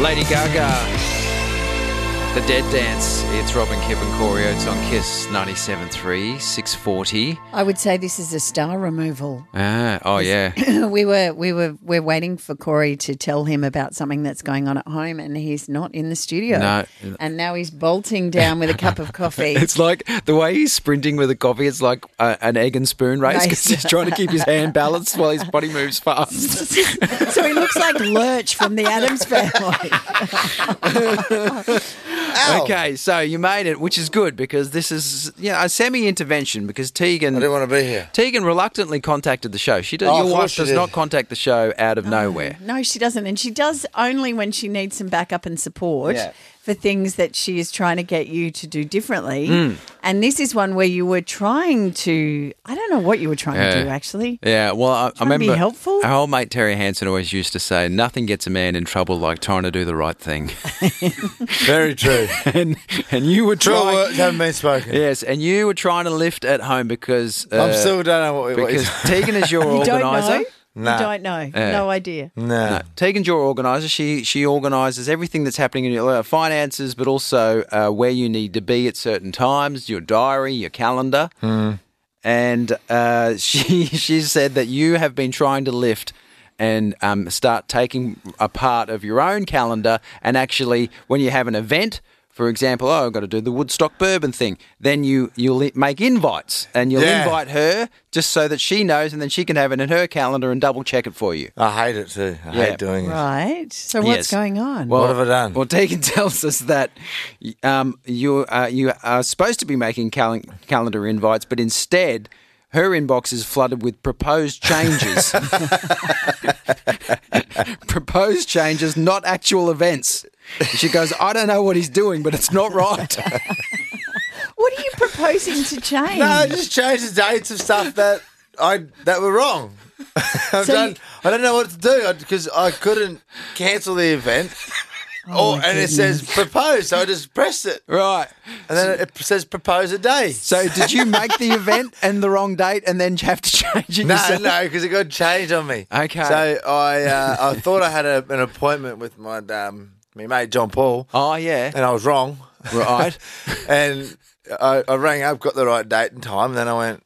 Lady Gaga, The Dead Dance. It's Robin, Kip and Corey Oates on KISS 97.3, 6:40. I would say this is a star removal. Yeah. We're waiting for Corey to tell him about something that's going on at home, and he's not in the studio. No. And now he's bolting down with a cup of coffee. It's like the way he's sprinting with a coffee, it's like an egg and spoon race because he's trying to keep his hand balanced while his body moves fast. So he looks like Lurch from the Addams Family. Okay, so you made it, which is good because this is a semi-intervention because Tegan... I didn't want to be here. Tegan reluctantly contacted the show. She does. Your wife does not contact the show out of nowhere. No, she doesn't. And she does only when she needs some backup and support for things that she is trying to get you to do differently. And this is one where you were trying to... I don't know what you were trying to do, actually. Yeah, well, I remember... to be helpful? Our old mate Terry Hansen always used to say, nothing gets a man in trouble like trying to do the right thing. Very true. and you were True trying... words haven't been spoken. Yes, and you were trying to lift at home because... I still don't know what because Tegan is your organiser. No. You don't know. No idea. No. Tegan's your organiser. She organises everything that's happening in your finances, but also where you need to be at certain times, your diary, your calendar. And she said that you have been trying to lift and start taking a part of your own calendar and actually when you have an event, for example, I've got to do the Woodstock bourbon thing. Then you'll make invites and you'll invite her just so that she knows and then she can have it in her calendar and double check it for you. I hate it too. I hate doing it. Right. So what's going on? Well, what have I done? Well, Tegan tells us that you are supposed to be making calendar invites, but instead her inbox is flooded with proposed changes. Proposed changes, not actual events. She goes, I don't know what he's doing, but it's not right. What are you proposing to change? No, just change the dates of stuff that were wrong. I don't know what to do because I couldn't cancel the event. And it says propose, so I just pressed it. Right. And then it says propose a day. So did you make the event and the wrong date and then have to change it yourself? No, because it got changed on me. Okay. So I thought I had an appointment with my mate John Paul. Oh, yeah. And I was wrong. Right. And I rang up, got the right date and time, and then I went,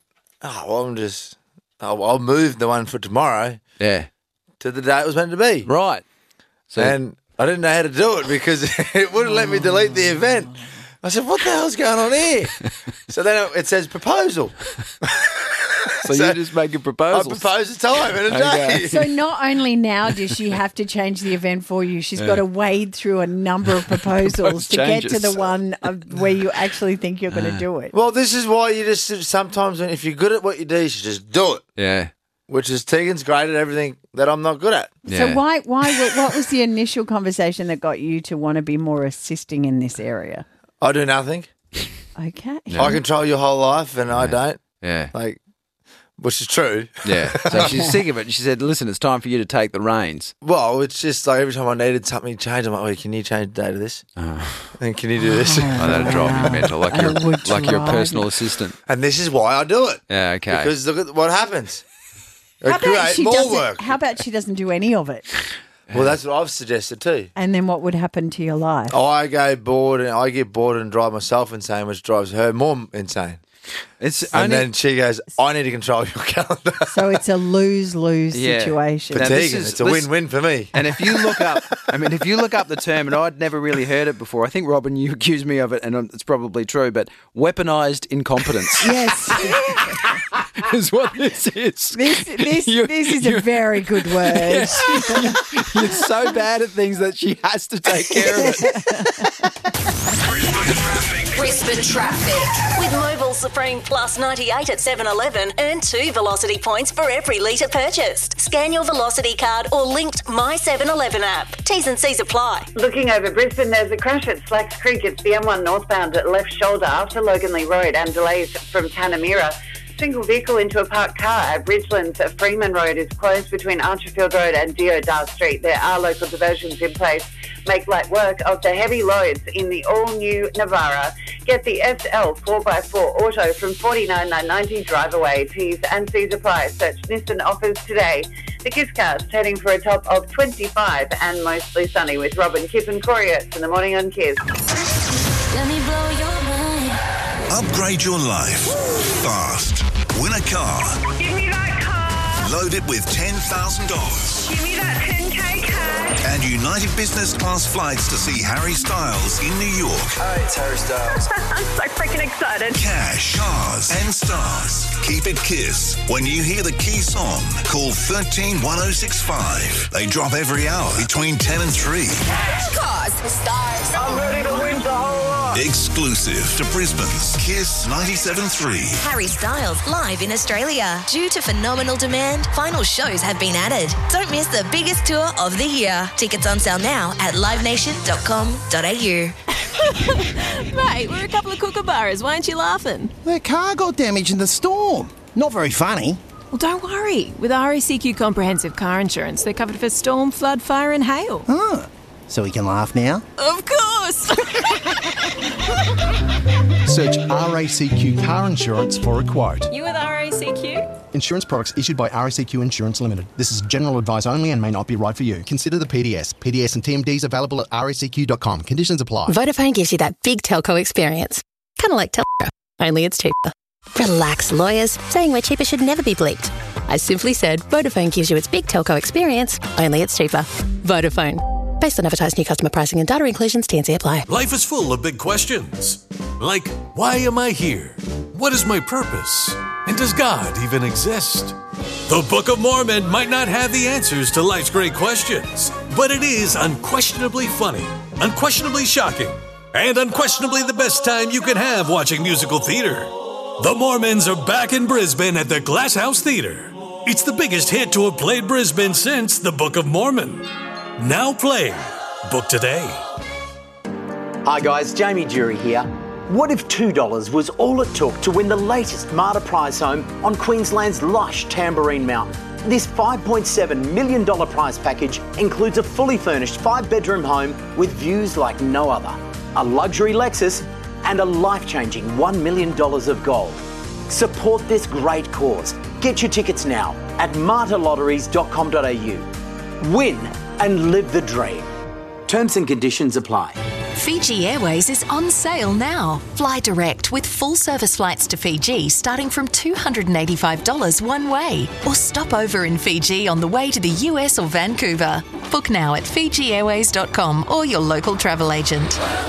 I'll move the one for tomorrow to the day it was meant to be. Right. So, and I didn't know how to do it because it wouldn't let me delete the event. I said, what the hell's going on here? So then it says proposal. So you just make a proposal. I propose a time and a day. So not only now does she have to change the event for you, she's got to wade through a number of proposals to get to the one where you actually think you're going to do it. Well, this is why you just sometimes, if you're good at what you do, you should just do it. Yeah. Which is Tegan's great at everything that I'm not good at. Yeah. So what was the initial conversation that got you to want to be more assisting in this area? I do nothing. Okay. Yeah. I control your whole life and I don't. Yeah. Which is true. Yeah. So she's sick of it. She said, listen, it's time for you to take the reins. Well, it's just like every time I needed something changed, I'm like, wait, can you change the date of this? And can you do this? That'd drive you mental, like you're a personal assistant. And this is why I do it. Yeah, okay. Because look at what happens. How How about she doesn't do any of it? Well, that's what I've suggested too. And then what would happen to your life? I get bored and drive myself insane, which drives her more insane. Then she goes, I need to control your calendar. So it's a lose-lose situation. For Tegan, it's a win-win for me. And if you look up, the term, and I'd never really heard it before. I think, Robin, you accused me of it, and it's probably true, but weaponised incompetence. Yes. Is what this is. This is a very good word. You're so bad at things that she has to take care of it. Brisbane Traffic. With Mobil Supreme Plus 98 at 7-Eleven, earn 2 Velocity points for every litre purchased. Scan your Velocity card or linked My 7-Eleven app. T's and C's apply. Looking over Brisbane, there's a crash at Slacks Creek. It's the M1 northbound at left shoulder after Loganley Road and delays from Tanamira. single vehicle into a parked car at Ridgelands. Freeman Road is closed between Archerfield Road and Deodar Street. There are local diversions in place. Make light work of the heavy loads in the all-new Navara. Get the SL 4x4 Auto from $49,990 drive away. T's and C's apply. Search Nissan offers today. The KISScast heading for a top of 25 and mostly sunny with Robin, Kip and Corey Oates in the morning on Kiss. Let me blow your mind. Upgrade your life fast. Win a car. Give me that car. Load it with $10,000. Give me that 10K cash. And United Business Class flights to see Harry Styles in New York. Hey, it's Harry Styles. I'm so freaking excited. Cash, cars, and stars. Keep it KISS. When you hear the key song, call 131065. They drop every hour between 10 and 3. Cars, stars. I'm ready to win the whole lot. Exclusive to Brisbane's KISS 97.3. Harry Styles live in Australia. Due to phenomenal demand, final shows have been added. Don't miss the biggest tour of the year. Tickets on sale now at livenation.com.au. Mate, we're a couple of kookaburras. Why aren't you laughing? Their car got damaged in the storm. Not very funny. Well, don't worry. With RACQ Comprehensive Car Insurance, they're covered for storm, flood, fire and hail. Oh, so we can laugh now? Of course! Search RACQ Car Insurance for a quote. You with RACQ? Insurance products issued by RACQ Insurance Limited. This is general advice only and may not be right for you. Consider the PDS. PDS and TMDs available at racq.com. Conditions apply. Vodafone gives you that big telco experience. Kind of like telco, only it's cheaper. Relax, lawyers. Saying we're cheaper should never be bleeped. I simply said Vodafone gives you its big telco experience, only it's cheaper. Vodafone. Based on advertised new customer pricing and data inclusions, T&C apply. Life is full of big questions. Like, why am I here? What is my purpose? And does God even exist? The Book of Mormon might not have the answers to life's great questions, but it is unquestionably funny, unquestionably shocking, and unquestionably the best time you can have watching musical theater. The Mormons are back in Brisbane at the Glass House Theatre. It's the biggest hit to have played Brisbane since The Book of Mormon. Now playing. Book today. Hi guys, Jamie Jury here. What if $2 was all it took to win the latest Marta Prize home on Queensland's lush Tambourine Mountain? This $5.7 million prize package includes a fully furnished 5-bedroom home with views like no other, a luxury Lexus, and a life-changing $1 million of gold. Support this great cause. Get your tickets now at martalotteries.com.au. Win and live the dream. Terms and conditions apply. Fiji Airways is on sale now. Fly direct with full service flights to Fiji starting from $285 one way. Or stop over in Fiji on the way to the US or Vancouver. Book now at FijiAirways.com or your local travel agent.